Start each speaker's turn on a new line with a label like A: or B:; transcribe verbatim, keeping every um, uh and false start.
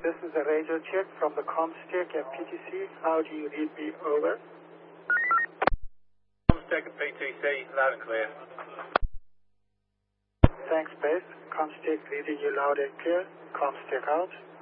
A: This is a radio check from the Comstick at P T C. How do you read me? Over.
B: Comstick at P T C, loud and clear.
A: Thanks, Base. Comstick reading you loud and clear. Comstick out.